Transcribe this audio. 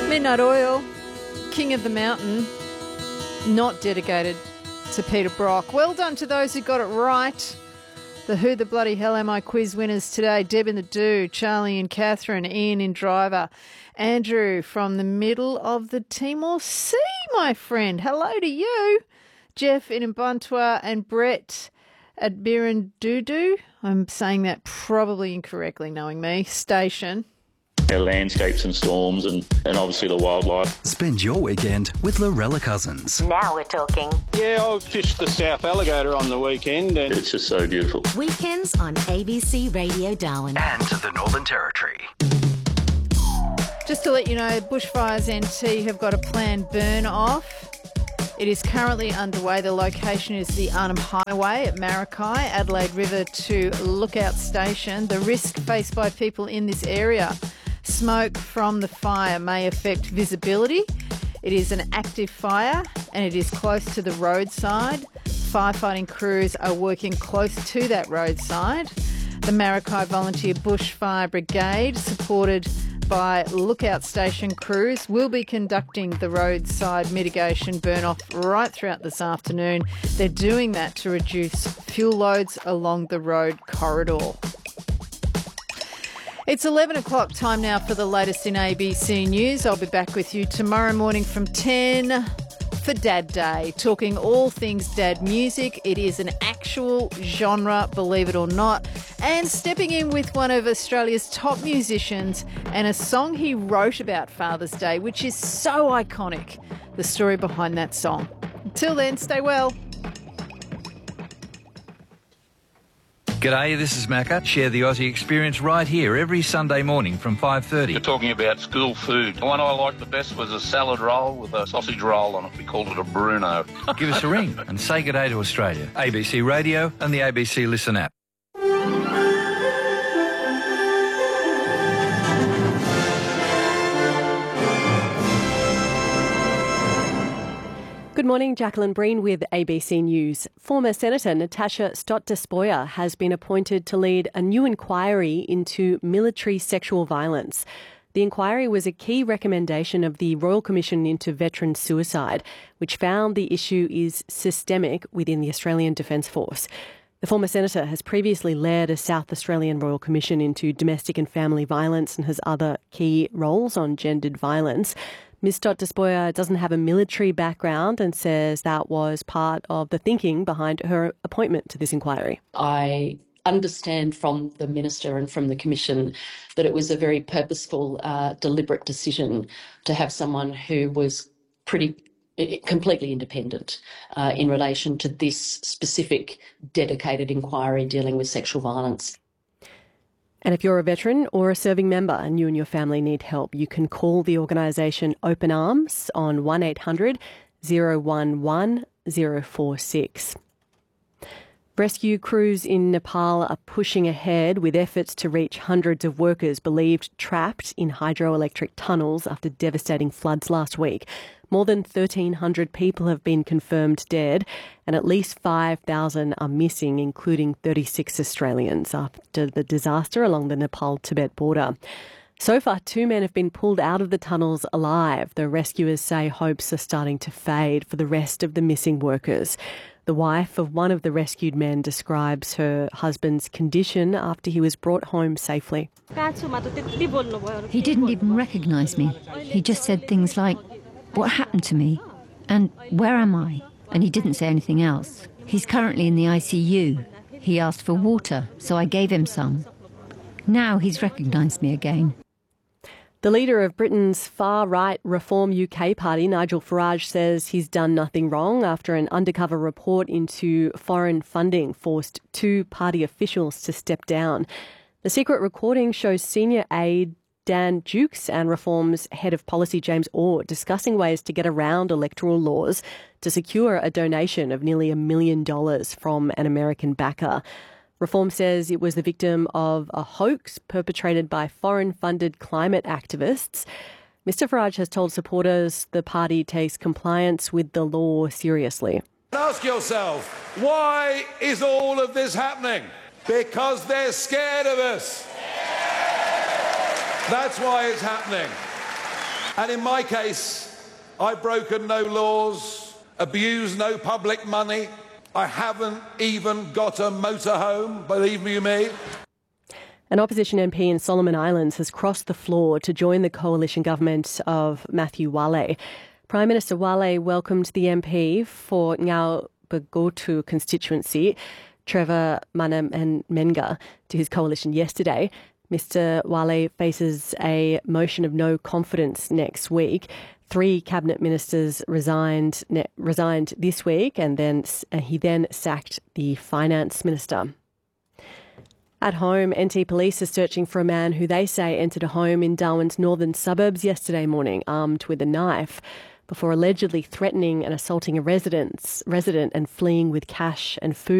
Midnight Oil, King of the Mountain, not dedicated to Peter Brock. Well done to those who got it right. The Who the Bloody Hell Am I quiz winners today: Deb in the Do, Charlie and Catherine, Ian in Driver, Andrew from the middle of the Timor Sea, my friend. Hello to you. Jeff in Mbantwa and Brett at Birrindudu. I'm saying that probably incorrectly, knowing me. Station. Our landscapes and storms and obviously the wildlife. Spend your weekend with Lorella Cousins. Now we're talking. Yeah, I fished the South Alligator on the weekend. And it's just so beautiful. Weekends on ABC Radio Darwin. And the Northern Territory. Just to let you know, Bushfires NT have got a planned burn off. It is currently underway. The location is the Arnhem Highway at Maracay, Adelaide River to Lookout Station. The risk faced by people in this area: smoke from the fire may affect visibility. It is an active fire and it is close to the roadside. Firefighting crews are working close to that roadside. The Maracay Volunteer Bushfire Brigade, supported by Lookout Station crews, will be conducting the roadside mitigation burn-off right throughout this afternoon. They're doing that to reduce fuel loads along the road corridor. It's 11 o'clock time now for the latest in ABC News. I'll be back with you tomorrow morning from 10 for Dad Day, talking all things dad music. It is an actual genre, believe it or not, and stepping in with one of Australia's top musicians and a song he wrote about Father's Day, which is so iconic. The story behind that song. Until then, stay well. G'day, this is Macca. Share the Aussie experience right here every Sunday morning from 5:30. You're talking about school food. The one I liked the best was a salad roll with a sausage roll on it. We called it a Bruno. Give us a ring and say g'day to Australia. ABC Radio and the ABC Listen app. Good morning, Jacqueline Breen with ABC News. Former Senator Natasha Stott Despoja has been appointed to lead a new inquiry into military sexual violence. The inquiry was a key recommendation of the Royal Commission into Veteran Suicide, which found the issue is systemic within the Australian Defence Force. The former senator has previously led a South Australian Royal Commission into domestic and family violence and has other key roles on gendered violence. Ms Stott Despoja doesn't have a military background and says that was part of the thinking behind her appointment to this inquiry. I understand from the Minister and from the Commission that it was a very purposeful, deliberate decision to have someone who was completely independent in relation to this specific dedicated inquiry dealing with sexual violence. And if you're a veteran or a serving member and you and your family need help, you can call the organisation Open Arms on 1800 011 046. Rescue crews in Nepal are pushing ahead with efforts to reach hundreds of workers believed trapped in hydroelectric tunnels after devastating floods last week. More than 1,300 people have been confirmed dead and at least 5,000 are missing, including 36 Australians after the disaster along the Nepal-Tibet border. So far, 2 men have been pulled out of the tunnels alive. The rescuers say hopes are starting to fade for the rest of the missing workers. The wife of one of the rescued men describes her husband's condition after he was brought home safely. He didn't even recognise me. He just said things like, "What happened to me?" and "Where am I?" And he didn't say anything else. He's currently in the ICU. He asked for water, so I gave him some. Now he's recognised me again. The leader of Britain's far-right Reform UK party, Nigel Farage, says he's done nothing wrong after an undercover report into foreign funding forced 2 party officials to step down. The secret recording shows senior aide Dan Dukes and Reform's head of policy, James Orr, discussing ways to get around electoral laws to secure a donation of nearly $1 million from an American backer. Reform says it was the victim of a hoax perpetrated by foreign-funded climate activists. Mr Farage has told supporters the party takes compliance with the law seriously. Ask yourself, why is all of this happening? Because they're scared of us. That's why it's happening. And in my case, I've broken no laws, abused no public money. I haven't even got a motorhome, believe you me. An opposition MP in Solomon Islands has crossed the floor to join the coalition government of Matthew Wale. Prime Minister Wale welcomed the MP for Ngau Bagotu constituency, Trevor Manamenga, to his coalition yesterday. Mr Wale faces a motion of no confidence next week. 3 cabinet ministers resigned this week, and then he sacked the finance minister. At home, NT Police are searching for a man who they say entered a home in Darwin's northern suburbs yesterday morning, armed with a knife, before allegedly threatening and assaulting a resident and fleeing with cash and food.